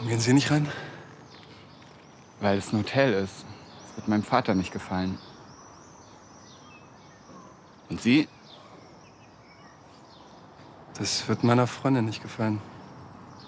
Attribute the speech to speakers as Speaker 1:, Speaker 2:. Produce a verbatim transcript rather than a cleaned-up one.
Speaker 1: gehen Sie nicht rein?
Speaker 2: Weil es ein Hotel ist. Das wird meinem Vater nicht gefallen. Und Sie?
Speaker 1: Das wird meiner Freundin nicht gefallen.